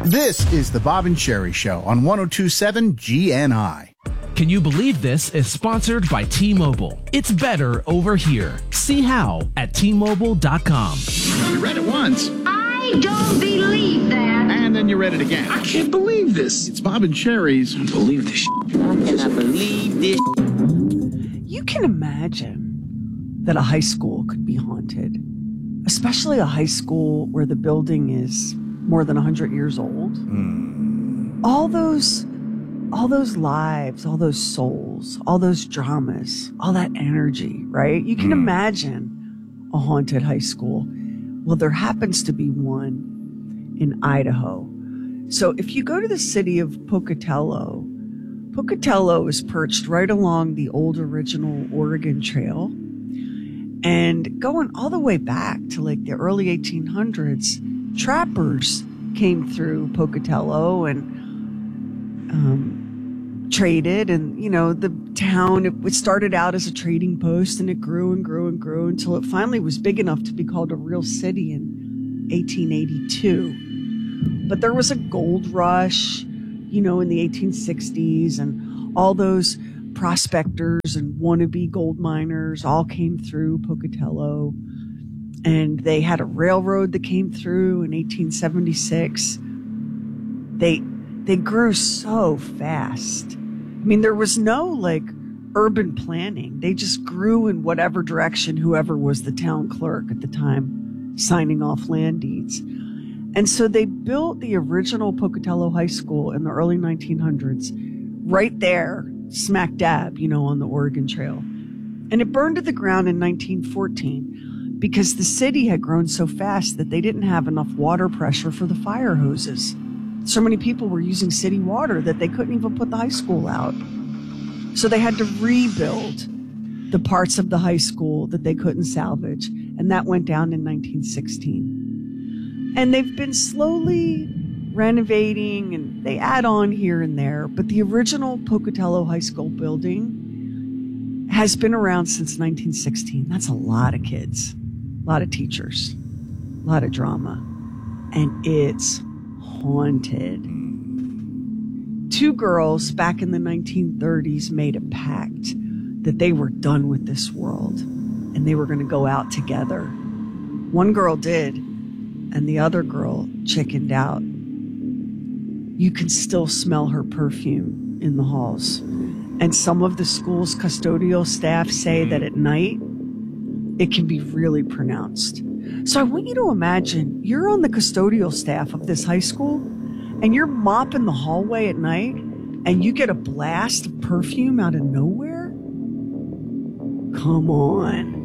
This is the Bob and Sherry Show on 102.7 GNI. Can you believe this is sponsored by T-Mobile? It's better over here. See how at T-Mobile.com. You read it once. I don't believe that. And then you read it again. I can't believe this. It's Bob and Sherry's. I don't believe this shit. I cannot believe this. You can imagine that a high school could be haunted, especially a high school where the building is more than 100 years old. All those lives, all those souls, all those dramas, all that energy, right? You can imagine a haunted high school. Well, there happens to be one in Idaho. So if you go to the city of Pocatello, Pocatello is perched right along the old original Oregon Trail. And going all the way back to like the early 1800s, trappers came through Pocatello and traded. And, you know, the town, it started out as a trading post and it grew and grew and grew until it finally was big enough to be called a real city in 1882. But there was a gold rush, you know, in the 1860s, and all those prospectors and wannabe gold miners all came through Pocatello, and they had a railroad that came through in 1876. They grew so fast. I mean, there was no like urban planning. They just grew in whatever direction whoever was the town clerk at the time signing off land deeds. And so they built the original Pocatello High School in the early 1900s right there, smack dab, you know, on the Oregon Trail. And it burned to the ground in 1914 because the city had grown so fast that they didn't have enough water pressure for the fire hoses. So many people were using city water that they couldn't even put the high school out. So they had to rebuild the parts of the high school that they couldn't salvage. And that went down in 1916. And they've been slowly renovating and they add on here and there, but the original Pocatello High School building has been around since 1916. That's a lot of kids, a lot of teachers, a lot of drama, and it's haunted. Two girls back in the 1930s made a pact that they were done with this world and they were going to go out together. One girl did, and the other girl chickened out. You can still smell her perfume in the halls. And some of the school's custodial staff say that at night, it can be really pronounced. So I want you to imagine you're on the custodial staff of this high school and you're mopping the hallway at night and you get a blast of perfume out of nowhere? Come on.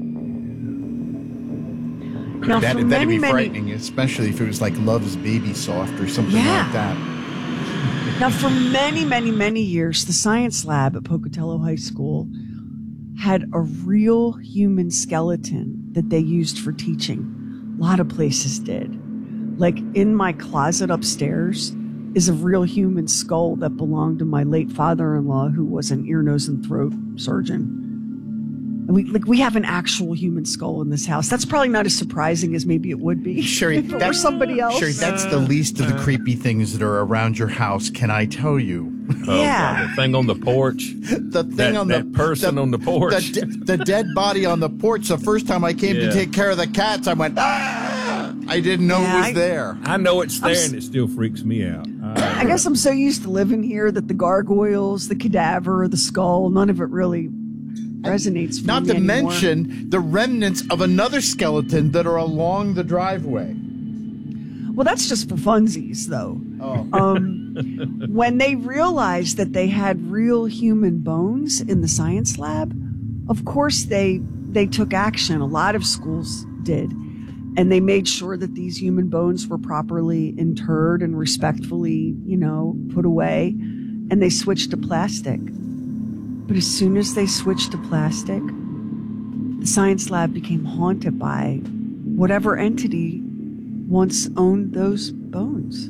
Now, That'd be frightening, especially if it was like Love's Baby Soft or something like that. Now, for many, many, many years, the science lab at Pocatello High School had a real human skeleton that they used for teaching. A lot of places did. Like in my closet upstairs is a real human skull that belonged to my late father-in-law, who was an ear, nose, and throat surgeon. And we have an actual human skull in this house. That's probably not as surprising as maybe it would be Sherry, if it were somebody else. Sherry, that's the least of the creepy things that are around your house, can I tell you? Yeah. The thing on the porch. The thing on that person on the porch. The dead body on the porch. The first time I came to take care of the cats, I went, ah! I didn't know it was there. I know it's there, and it still freaks me out. I guess I'm so used to living here that the gargoyles, the cadaver, the skull, none of it really resonates for Not me to anymore. mention the remnants of another skeleton that are along the driveway. Well, that's just for funsies, though. Oh. When they realized that they had real human bones in the science lab, of course they took action. A lot of schools did. And they made sure that these human bones were properly interred and respectfully, put away. And they switched to plastic. But as soon as they switched to plastic, the science lab became haunted by whatever entity once owned those bones.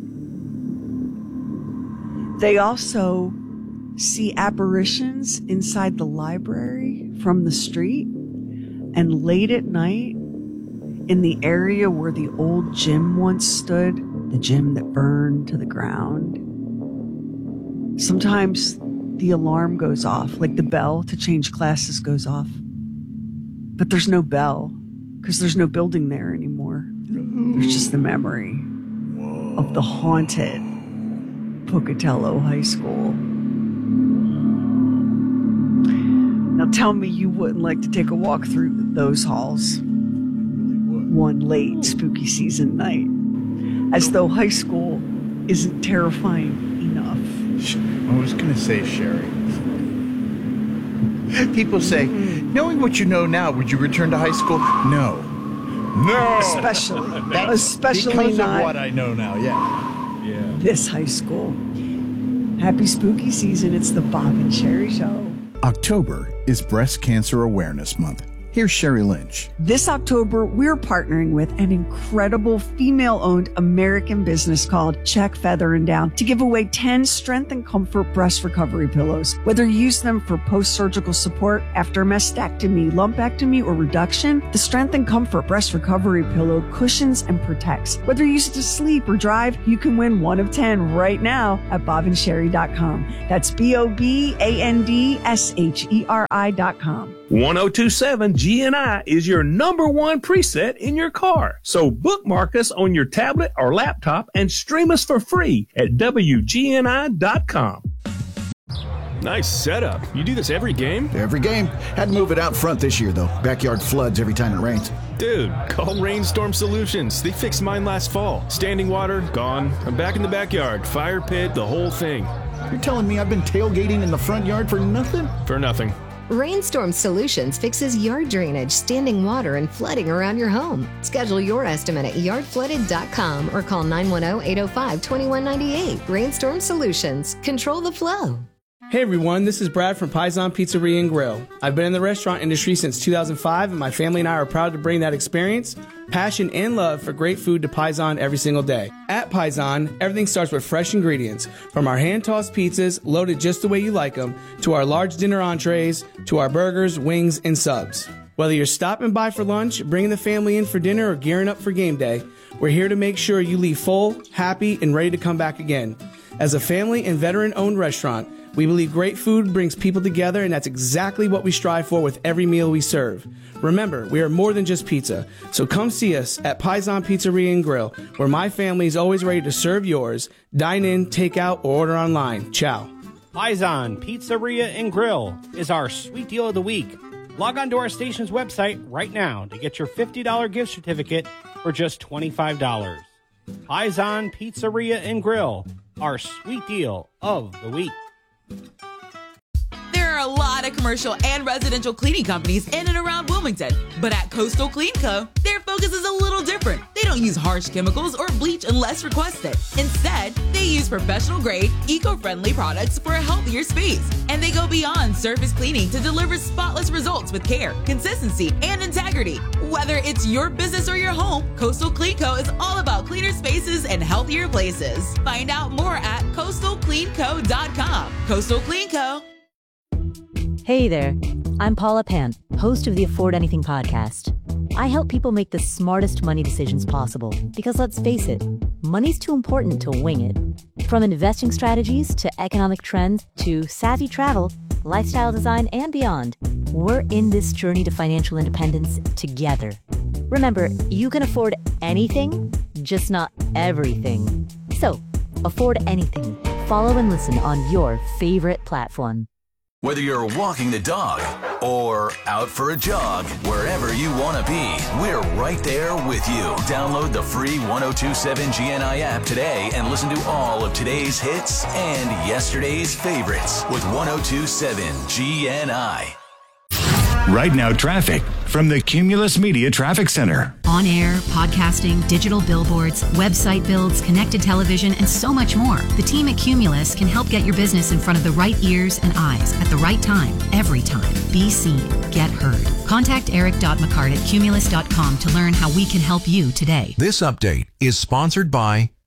They also see apparitions inside the library from the street, and late at night, in the area where the old gym once stood, the gym that burned to the ground. Sometimes the alarm goes off, like the bell to change classes goes off. But there's no bell because there's no building there anymore. There's just the memory of the haunted Pocatello High School. Now tell me you wouldn't like to take a walk through those halls one late spooky season night, as though high school isn't terrifying enough. I was going to say, Sherry. People say, knowing what you know now, would you return to high school? No. Especially because not of what I know now, yeah. this high school. Happy spooky season. It's the Bob and Sherry Show. October is Breast Cancer Awareness Month. Here's Sherry Lynch. This October, we're partnering with an incredible female-owned American business called Check, Feather, and Down to give away 10 Strength and Comfort breast recovery pillows. Whether you use them for post-surgical support after mastectomy, lumpectomy, or reduction, the Strength and Comfort breast recovery pillow cushions and protects. Whether you use it to sleep or drive, you can win one of 10 right now at bobandsherry.com. That's BOBANDSHERI.com. 1027 GNI is your number one preset in your car. So bookmark us on your tablet or laptop and stream us for free at WGNI.com. Nice setup. You do this every game? Every game. Had to move it out front this year, though. Backyard floods every time it rains. Dude, call Rainstorm Solutions. They fixed mine last fall. Standing water, gone. I'm back in the backyard. Fire pit, the whole thing. You're telling me I've been tailgating in the front yard for nothing? For nothing. Rainstorm Solutions fixes yard drainage, standing water, and flooding around your home. Schedule your estimate at yardflooded.com or call 910-805-2198. Rainstorm Solutions. Control the flow. Hey everyone, this is Brad from Paisan Pizzeria and Grill. I've been in the restaurant industry since 2005, and my family and I are proud to bring that experience, passion, and love for great food to Paisan every single day. At Paisan, everything starts with fresh ingredients, from our hand-tossed pizzas, loaded just the way you like them, to our large dinner entrees, to our burgers, wings, and subs. Whether you're stopping by for lunch, bringing the family in for dinner, or gearing up for game day, we're here to make sure you leave full, happy, and ready to come back again. As a family and veteran-owned restaurant, we believe great food brings people together, and that's exactly what we strive for with every meal we serve. Remember, we are more than just pizza, so come see us at Paisan Pizzeria and Grill, where my family is always ready to serve yours. Dine in, take out, or order online. Ciao. Paisan Pizzeria and Grill is our sweet deal of the week. Log on to our station's website right now to get your $50 gift certificate for just $25. Paisan Pizzeria and Grill, our sweet deal of the week. There are a lot of commercial and residential cleaning companies in and around Wilmington, but at Coastal Clean Co., their focus is a little different. They don't use harsh chemicals or bleach unless requested. Instead, they use professional-grade, eco-friendly products for a healthier space. And they go beyond surface cleaning to deliver spotless results with care, consistency, and integrity. Whether it's your business or your home, Coastal Clean Co. is all about cleaner spaces and healthier places. Find out more at coastalcleanco.com. Coastal Clean Co. Hey there, I'm Paula Pant, host of the Afford Anything podcast. I help people make the smartest money decisions possible because, let's face it, money's too important to wing it. From investing strategies to economic trends to savvy travel, lifestyle design, and beyond, we're in this journey to financial independence together. Remember, you can afford anything, just not everything. So, afford anything. Follow and listen on your favorite platform. Whether you're walking the dog or out for a jog, wherever you want to be, we're right there with you. Download the free 1027 GNI app today and listen to all of today's hits and yesterday's favorites with 1027 GNI. Right now, traffic from the Cumulus Media Traffic Center. On air, podcasting, digital billboards, website builds, connected television, and so much more. The team at Cumulus can help get your business in front of the right ears and eyes at the right time, every time. Be seen, get heard. Contact Eric.McCart at Cumulus.com to learn how we can help you today. This update is sponsored by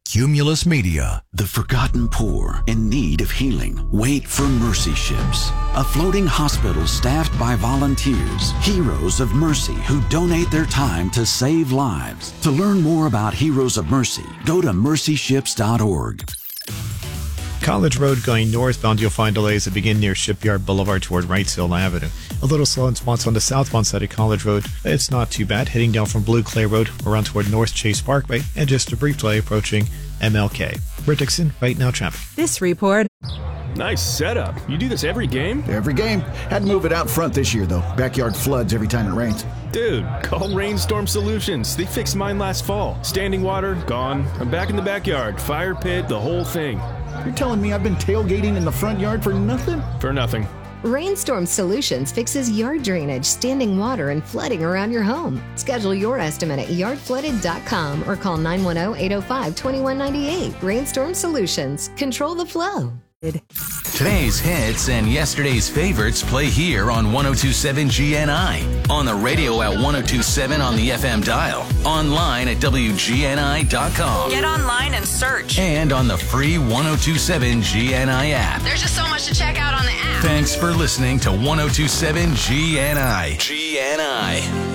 Cumulus Media. The forgotten poor in need of healing wait for mercy ships. A floating hospital staffed by volunteers, heroes of mercy who donate their time to save lives. To learn more about Heroes of Mercy, go to mercyships.org. College Road going northbound, you'll find delays that begin near Shipyard Boulevard toward Wrightsville Avenue. A little slow in spots on the southbound side of College Road. It's not too bad. Heading down from Blue Clay Road around toward North Chase Parkway, and just a brief delay approaching MLK. Britt Dixon, Right Now Traffic. This report. Nice setup. You do this every game? Every game. Had to move it out front this year, though. Backyard floods every time it rains. Dude, call Rainstorm Solutions. They fixed mine last fall. Standing water, gone. I'm back in the backyard. Fire pit, the whole thing. You're telling me I've been tailgating in the front yard for nothing? For nothing. Rainstorm Solutions fixes yard drainage, standing water, and flooding around your home. Schedule your estimate at yardflooded.com or call 910-805-2198. Rainstorm Solutions. Control the flow. Today's hits and yesterday's favorites play here on 102.7 GNI. On the radio at 102.7 on the FM dial. Online at WGNI.com. Get online and search. And on the free 102.7 GNI app. There's just so much to check out on the app. Thanks for listening to 102.7 GNI. GNI.